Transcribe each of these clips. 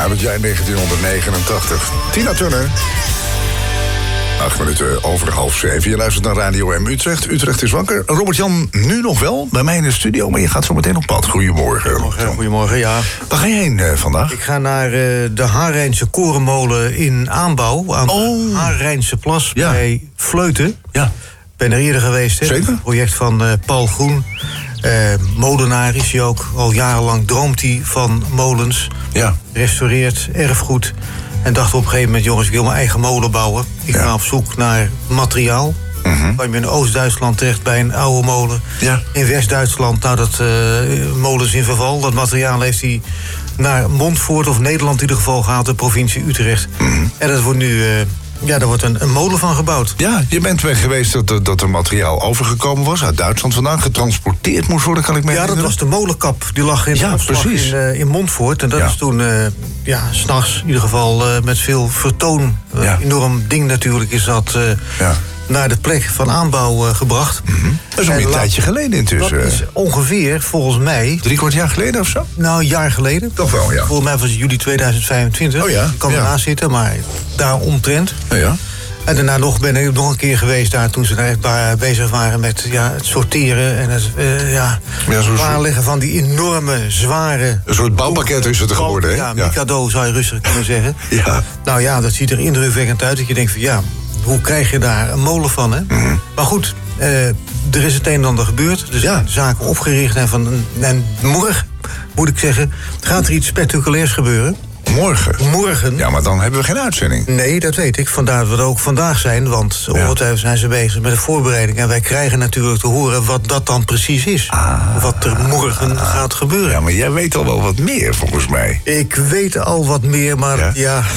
Uit het jaar 1989. Tina Turner. 8 minuten over 6:30. Je luistert naar Radio M Utrecht. Utrecht is wakker. Robert-Jan, nu nog wel bij mij in de studio, maar je gaat zo meteen op pad. Goedemorgen. Goedemorgen, ja. Waar ga je heen vandaag? Ik ga naar de Haarrijnse korenmolen in aanbouw. Aan de Haarrijnse Plas bij Vleuten. Ja. Ik ben er eerder geweest. Hè? Zeker. Het project van Paul Groen. Molenaar is hij ook. Al jarenlang droomt hij van molens. Ja. Restaureert, erfgoed. En dacht op een gegeven moment, jongens, ik wil mijn eigen molen bouwen. Ik ga op zoek naar materiaal. Kwam je in Oost-Duitsland terecht bij een oude molen. Ja. In West-Duitsland, nou, dat molens in verval. Dat materiaal heeft hij naar Montfoort, of Nederland in ieder geval, gehaald, de provincie Utrecht. En dat wordt nu... daar wordt een molen van gebouwd. Ja, je bent weg geweest dat er materiaal overgekomen was uit Duitsland vandaan, getransporteerd moest worden, kan ik me herinneren? Ja, dat was de molenkap. Die lag in de opslag in Montfoort. En dat is toen, 's nachts in ieder geval met veel vertoon. Enorm ding natuurlijk is dat naar de plek van aanbouw gebracht. Dat is ook een tijdje geleden intussen. Dat is ongeveer, volgens mij... 3/4 jaar geleden of zo? Nou, een jaar geleden. Toch wel, ja. Volgens mij was het juli 2025. Ik kan ernaast zitten, maar daar omtrent. Ja. En daarna ben ik nog een keer geweest daar toen ze daar echt bezig waren met het sorteren en het klaarleggen van die enorme, zware... Een soort bouwpakket is het er geworden, hè? Ja, Mikado zou je rustig kunnen zeggen. Nou ja, dat ziet er indrukwekkend uit. Dat je denkt van hoe krijg je daar een molen van, hè? Maar goed, er is het een en ander gebeurd. Dus de zaken opgericht en morgen, moet ik zeggen, gaat er iets spectaculairs gebeuren. Morgen? Ja, maar dan hebben we geen uitzending. Nee, dat weet ik. Vandaar dat we er ook vandaag zijn. Want ongetwijfeld zijn ze bezig met de voorbereiding. En wij krijgen natuurlijk te horen wat dat dan precies is. Wat er morgen gaat gebeuren. Ja, maar jij weet al wel wat meer, volgens mij. Ik weet al wat meer, maar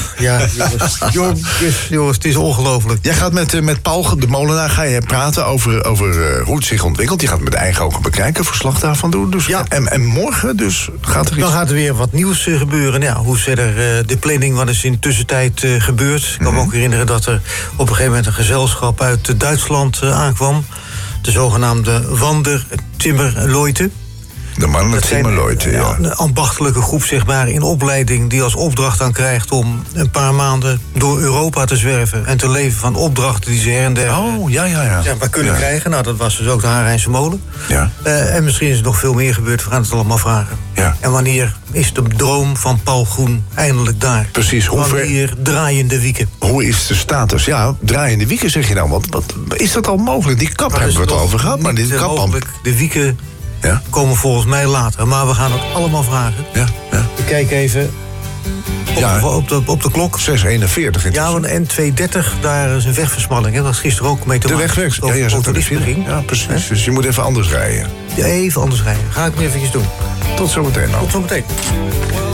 jongens, het is ongelooflijk. Jij gaat met Paul, de molenaar, ga je praten over hoe het zich ontwikkelt. Je gaat met eigen ogen bekijken, verslag daarvan doen. Dus, en morgen dus gaat er iets... Dan gaat er weer wat nieuws gebeuren. Ja, hoe verder de planning, wat is in de tussentijd gebeurd. Ik kan me ook herinneren dat er op een gegeven moment een gezelschap uit Duitsland aankwam. De zogenaamde Wandertimmerleute. De mannen Timmerleute, een ambachtelijke groep, zeg maar, in opleiding die als opdracht dan krijgt om een paar maanden door Europa te zwerven en te leven van opdrachten die ze her en der kunnen krijgen. Nou, dat was dus ook de Haarrijnse molen. Ja. En misschien is er nog veel meer gebeurd, we gaan het allemaal vragen. Ja. En wanneer is de droom van Paul Groen eindelijk daar? Precies. Wanneer draaiende wieken? Hoe is de status? Ja, draaiende wieken zeg je nou. Wat is dat al mogelijk? Die kap hebben we het al over gehad, maar dit kap mogelijk. De wieken komen volgens mij later. Maar we gaan het allemaal vragen. We kijken even op de klok. 6:41. Ja, want N230, daar is een wegversmalling. Hè? Dat was gisteren ook mee te maken. De weg autorisme ging. Ja, precies. Dus je moet even anders rijden. Ja, even anders rijden. Ga ik maar eventjes doen. Tot zometeen. Tot zometeen.